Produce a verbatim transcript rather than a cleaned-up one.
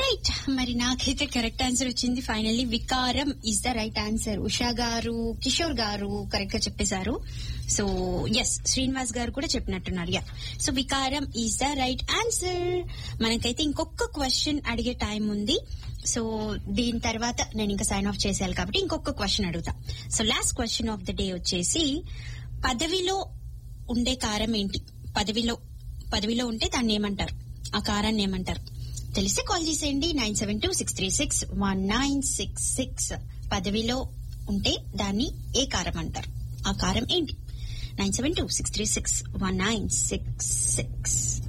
Right, మరి నాకైతే correct answer వచ్చింది. ఫైనల్లీ వికారం is the right answer. Usha గారు, కిషోర్ గారు కరెక్ట్ గా చెప్పేశారు. సో ఎస్, శ్రీనివాస్ గారు కూడా చెప్పినట్టున్నారు. యా, సో వికారం ఈజ్ ద రైట్ ఆన్సర్. మనకైతే ఇంకొక క్వశ్చన్ అడిగే టైం ఉంది. సో దీని తర్వాత నేను ఇంకా సైన్ ఆఫ్ చేసేయాలి కాబట్టి ఇంకొక క్వశ్చన్ అడుగుతా. So last question of the day వచ్చేసి, పదవిలో ఉండే కారం ఏంటి? పదవిలో పదవిలో ఉంటే దాన్ని ఏమంటారు? ఆ కారాన్ని ఏమంటారు? తెలిస్తే కాల్ చేసేయండి. Nine seven two six three six one nine six six. పదవిలో ఉంటే దాన్ని ఏ కారం అంటారు? ఆ కారం ఏంటి? Nine seven two six three six one nine six six.